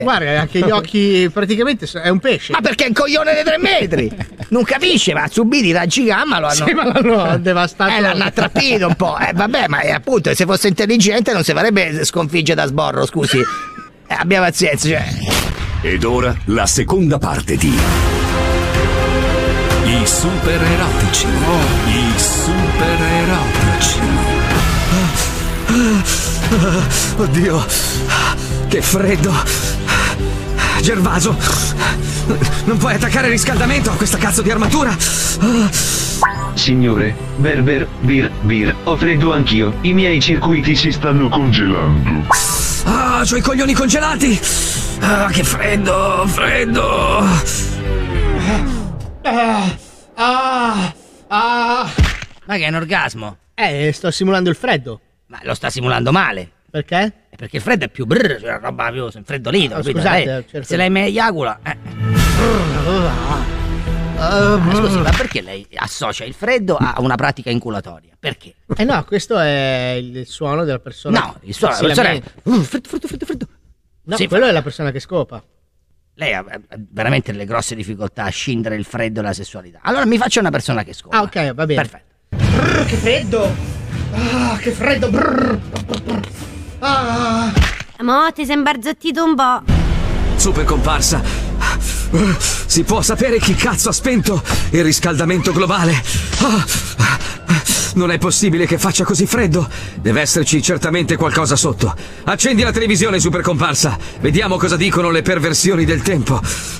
Guarda, anche gli occhi praticamente è un pesce. Ma perché è un coglione dei 3 metri? Non capisce, ma ha subito i raggi gamma, lo hanno... Sì, ma l'hanno devastato. L'hanno attrappito un po'. Vabbè, ma appunto, se fosse intelligente non si farebbe sconfiggere da sborro, scusi. Abbia pazienza, cioè. Ed ora la seconda parte di I super erotici. I super erotici. Oddio, che freddo. Gervaso, non puoi attaccare il riscaldamento a questa cazzo di armatura? Signore, Vir, ho freddo anch'io. I miei circuiti si stanno congelando. Ah, c'ho i coglioni congelati. Ah, che freddo. Ma che è un orgasmo? Sto simulando il freddo. Ma lo sta simulando male. Perché? Perché il freddo è più brrr, cioè roba più infreddolito. Scusate, certo. Se lei mi eiacula. Scusi, ma perché lei associa il freddo a una pratica inculatoria? Perché? No, questo è il suono della persona. No, il suono della persona è freddo. No, sì, quello è la persona che scopa. Lei ha veramente delle grosse difficoltà a scindere il freddo e la sessualità. Allora mi faccia una persona che scopa. Ah, ok, va bene. Perfetto. Brr, che freddo! Ah, che freddo! Brr. Ah. Mo' ti sei imbarzottito un po'. Super comparsa. Si può sapere chi cazzo ha spento il riscaldamento globale? Non è possibile che faccia così freddo. Deve esserci certamente qualcosa sotto. Accendi la televisione, super comparsa. Vediamo cosa dicono le perversioni del tempo.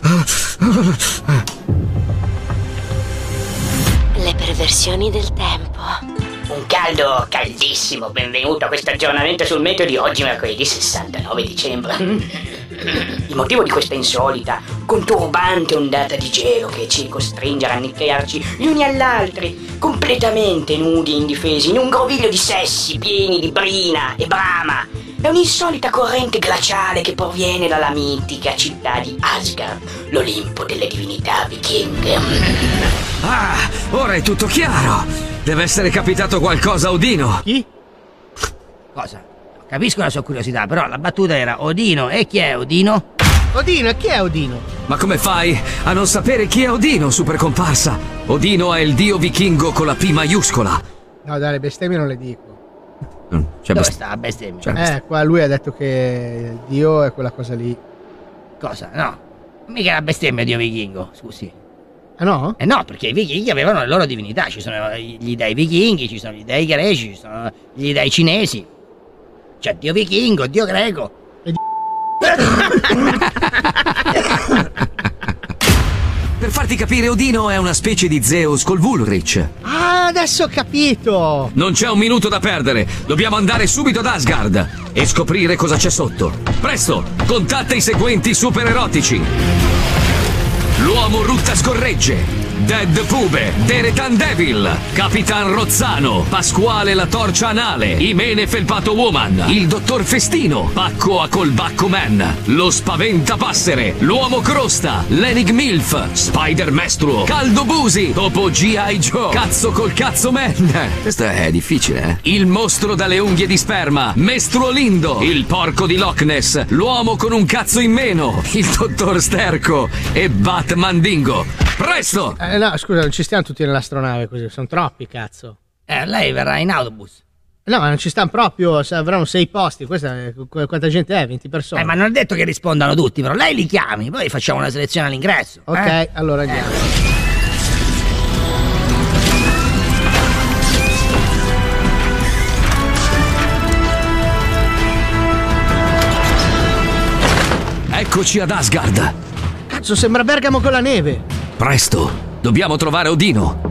Le perversioni del tempo. Un caldo caldissimo, benvenuto a questo aggiornamento sul meteo di oggi, mercoledì 69 dicembre. Il motivo di questa insolita, conturbante ondata di gelo che ci costringe a rannicchiarci gli uni all'altri, completamente nudi e indifesi, in un groviglio di sessi pieni di brina e brama, è un'insolita corrente glaciale che proviene dalla mitica città di Asgard, l'Olimpo delle divinità vichinghe. Ah, ora è tutto chiaro. Deve essere capitato qualcosa a Odino. Chi? Cosa? Capisco la sua curiosità, però la battuta era Odino. E chi è Odino? Odino, e chi è Odino? Ma come fai a non sapere chi è Odino, super comparsa? Odino è il dio vichingo con la P maiuscola. No, dai, le bestemmie non le dico. Dove sta la bestemmia? Qua lui ha detto che Dio è quella cosa lì. Cosa? No, mica la bestemmia dio vichingo, scusi. Ah no? No, perché i vichinghi avevano le loro divinità. Ci sono gli dei vichinghi, ci sono gli dei greci, ci sono gli dei cinesi. C'è dio vichingo, dio greco. Per farti capire, Odino è una specie di Zeus col Vulrich. Ah, adesso ho capito. Non c'è un minuto da perdere. Dobbiamo andare subito ad Asgard e scoprire cosa c'è sotto. Presto, contatta i seguenti super erotici. L'uomo Rutta Scorregge, Dead Pube, Deretan Devil, Capitan Rozzano, Pasquale la Torcia Anale, Imene Felpato Woman, il Dottor Festino, Pacco a Colbacco Man, lo Spaventapassere, l'Uomo Crosta, Lenig Milf, Spider Mestruo, Caldo Busi, Topo G.I. Joe, Cazzo col Cazzo Man. Questo è difficile, Il Mostro dalle unghie di sperma, Mestruo Lindo, il Porco di Loch Ness, l'Uomo con un cazzo in meno, il Dottor Sterco e Batmandingo. Presto! No, scusa, non ci stiamo tutti nell'astronave così, sono troppi, cazzo. Lei verrà in autobus. No, ma non ci stanno proprio, avranno 6 posti, quanta gente è? 20 persone. Ma non è detto che rispondano tutti, però lei li chiami, poi facciamo una selezione all'ingresso. Ok, allora andiamo. Eccoci ad Asgard. Cazzo, sembra Bergamo con la neve. Presto, dobbiamo trovare Odino.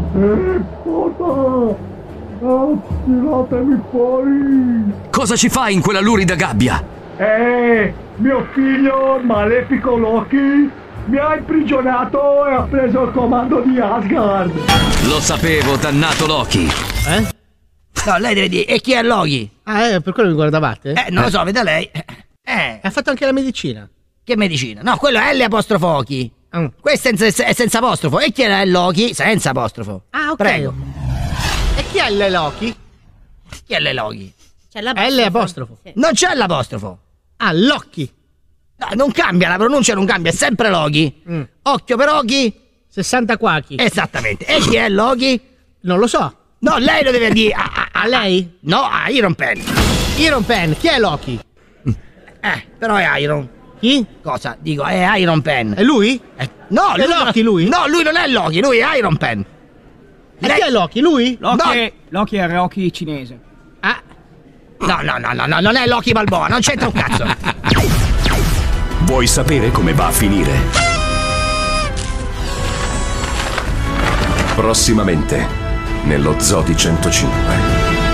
Tiratemi fuori! Cosa ci fai in quella lurida gabbia? Mio figlio, malefico Loki, mi ha imprigionato e ha preso il comando di Asgard. Lo sapevo, dannato Loki. No, lei deve dire, e chi è Loki? Ah, per quello mi guardavate? Non lo so, veda lei. Ha fatto anche la medicina. Che medicina? No, quello è L apostrofo Chi. Questo è senza apostrofo. E chi è Loki? Senza apostrofo. Ah, ok. Prego. E chi è L Loki? Chi è Loki? C'è L apostrofo. Sì. Non c'è l'apostrofo. Ah, Loki. No, non cambia, la pronuncia non cambia, è sempre Loki. Occhio per occhi. 60 quachi. Esattamente. E chi è Loki? Non lo so. No, lei lo deve dire. A lei? No, a Iron Pen. Iron Pen, chi è Loki? Però è Iron. Chi? Cosa? Dico, è Iron Pen. È lui? No, È Loki lui? No, lui non è Loki, lui è Iron Pen. E chi è Loki? Lui? Loki è Rocky cinese. Ah. No, non è Loki Balboa, non c'entra un cazzo. Vuoi sapere come va a finire? Prossimamente, nello Zoo di 105.